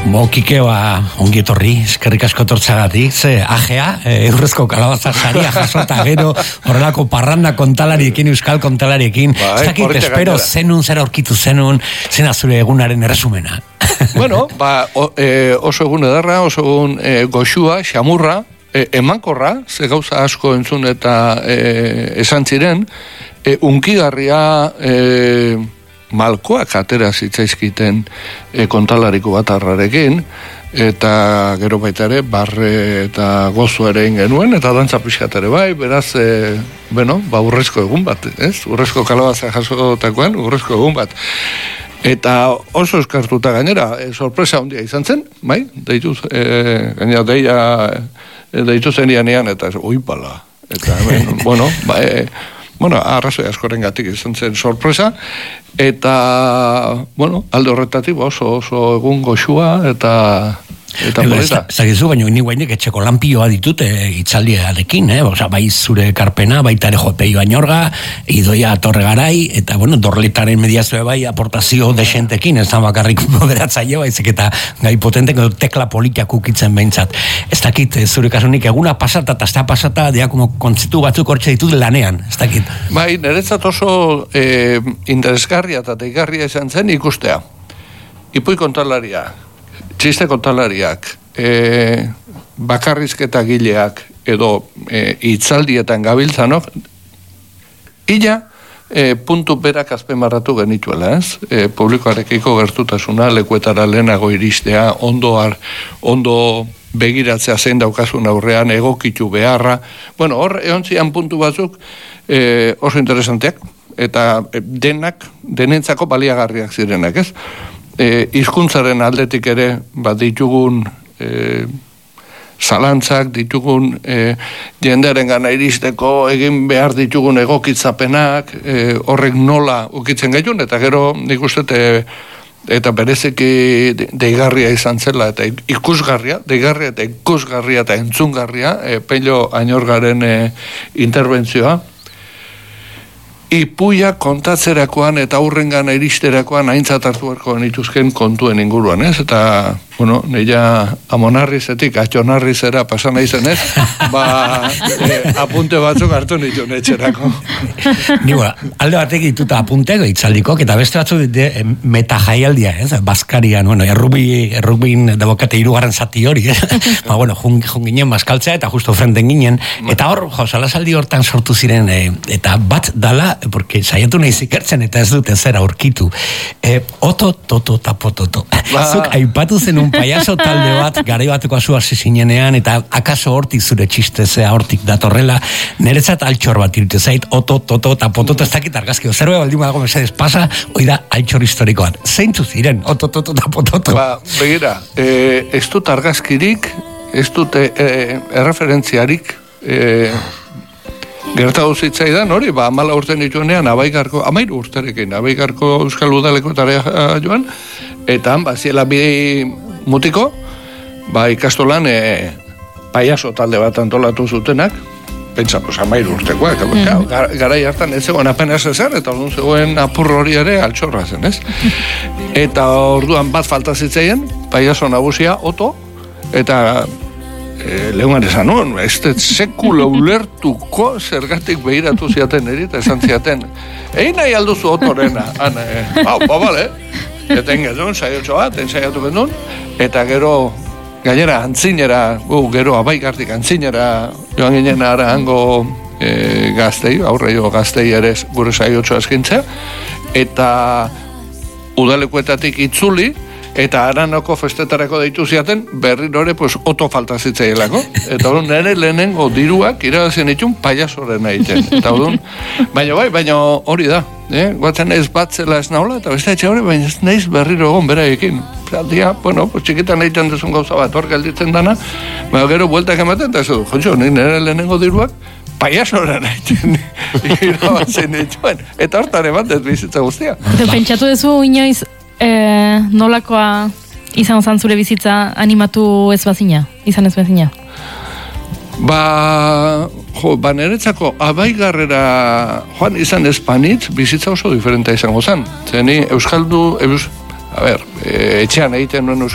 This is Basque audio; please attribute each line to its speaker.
Speaker 1: Kikeba, ongi etorri, eskerrik asko tortzagatik, ze ajea, eurrezko kalabaza saria jasota, gero horrelako parranda kontalariekin, euskal kontalariekin, ez dakit, espero zenun, zer aurkitu zenun, zena zure egunaren erresumena.
Speaker 2: Bueno, oso egun edarra, oso egun goxua, xamurra, emankorra, ze gauza asko entzun eta esan ziren, unkigarria malkoak atera zitzaizkiten kontalariko bat arrarekin, eta gero baita ere, barre eta gozu ere genuen, eta dantza pixkat ere bai, beraz, urrezko egun bat, ez? Urrezko kalabaza jasotakoan, urrezko egun bat. Eta oso eskartuta gainera, sorpresa handia izan zen, bai? Gainera deitu zenianean, eta oipala. Eta, arrazoi askoren gatik izan zen sorpresa, eta, alde horretatik oso egun goxua, eta polita.
Speaker 1: Zagizu, baina ni guainek etxeko lanpioa ditut itzaldiarekin, oza, bai zure karpena, baita ere jopei bainorga, idoia atorre garai, eta, dorletaren mediazioa bai aportazio desentekin, ez da bakarrik moderatzaile, baizik eta gai potentek tekla politiak ukitzen behintzat. Ez dakit, zure kasunik eguna pasata, eta ez da pasata, kontzitu batzuk hortxe ditut lanean, ez dakit.
Speaker 2: Bai, niretzat oso interesgarria eta deigarria izan zen ikustea. Ipui kontalaria, txiste kontalariak, bakarrizketa gileak, edo itzaldietan gabiltzanok, illa puntu berak azpimarratu genituela, ez? Publikoarekiko gertutasuna, lekuetara lehenago iristea, ondo begiratzea zein daukasun aurrean, egokitu beharra. Hor, eontzian puntu batzuk oso interesanteak, eta denentzako baliagarriak zirenak, ez? Hizkuntzaren aldetik ere ditugun zalantzak, ditugun jendearen gana iristeko egin behar ditugun egokitzapenak, horrek nola ukitzen gaitun, eta gero nik uste eta bereziki deigarria izan zela, eta ikusgarria, deigarria eta ikusgarria eta entzungarria, Pello Añorgaren interbentzioa, ipuia kontatzerakoan eta aurrengana iristerakoan aintzat hartu beharko genituzken kontuen inguruan, ez? Eta, neia amonarrizetik, atxonarrizera pasan naizen, ez? Apunte batzuk hartu nituen etxerako.
Speaker 1: Alde batek dituta apunteko itzaldikok, eta beste batzuk meta jaialdia, ez? Baskarian, errubin dabokate irugarren zati hori, ez? Jun ginen maskaltzea, eta justo frenten ginen, eta hor, salasaldi hortan sortu ziren, eta bat dala, porque saiatu nahi zikertzen eta ez dute zera aurkitu. Oto, toto, tapototo. Zuk aipatu zen un payaso talde bat, garai bateko azu hasi zinenean, eta akaso hortik zure txistezea hortik datorrela, niretzat altxor bat irute zait, oto, toto, tapototo, ez dakit argazki, zerbe baldin badago mesedez pasa, hoi da altxor historikoan. Zeintzu ziren, oto, toto, tapototo.
Speaker 2: Begira, ez dut argazkirik, ez dut erreferentziarik, gertatu zitzaidan, hori, 14 urte nituenean, amairu urterekin, Abaigarko Euskal Udaleko tarea joan, eta ziela bi mutiko, ikastolan payaso talde bat antolatu zutenak, pentsa, amairu urtekoak, garai hartan ez zegoen apenas ezer, eta orduan zegoen apurro hori ere altxorra zen, ez? Eta orduan bat falta zitzaien, payaso nagusia, Oto, eta lehungan esan nuen, ez sekula ulertuko zergatik behiratu ziaten eri, eta esan ziaten, egin nahi alduzu Otorena, bale, eta engedun, saiotxo bat, ensaiatu gendun, eta gero, gainera, antzinera, gero Abaigartik antzinera, joan ginen ara hango gaztei, aurreio gaztei ere gure saiotxo askintzea, eta udalekuetatik itzuli, eta Aranoko festetarako deitu ziaten, berriro ere, Oto falta zitzaielako. Eta hori nire lehenengo diruak irabazien itxun payasoren egiten. Eta hori, baina hori da. Guatzen ez bat zela ez naula, eta beste etxe hori, baina ez nahiz berriro egon beraiekin. Zaldia, txikitan egiten duzun gauza bat, hor gelditzen dana, baina gero bueltak ematen, eta ez du, nire lehenengo diruak, payasoren egiten irabazien itxuen. Eta hortan ematez bizitza guztia.
Speaker 3: Eta pentsatu dezu inoiz, nolakoa izan zan zure bizitza animatu ez bazina? Izan ez bazina?
Speaker 2: Niretzako Abaigarrera joan izan espanitz, bizitza oso diferentea izango zen. Zeni, etxean egiten nuen